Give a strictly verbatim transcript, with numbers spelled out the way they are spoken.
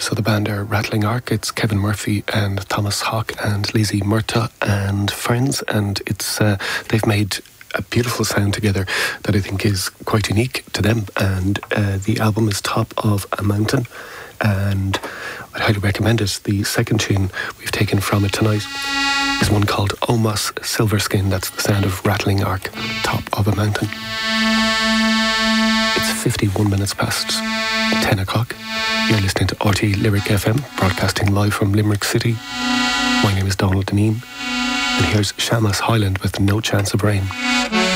So the band are Rattling Ark. It's Kevin Murphy and Thomas Hawk and Lizzie Murta and friends, and it's uh, they've made a beautiful sound together that I think is quite unique to them. And uh, the album is Top of a Mountain, and I'd highly recommend it. The second tune we've taken from it tonight is one called Omos Silverskin. That's the sound of Rattling Ark, Top of a Mountain. It's fifty-one minutes past ten o'clock. You're listening to R T Lyric F M, broadcasting live from Limerick City. My name is Donald Deneen, and here's Shamas Highland with No Chance of Rain.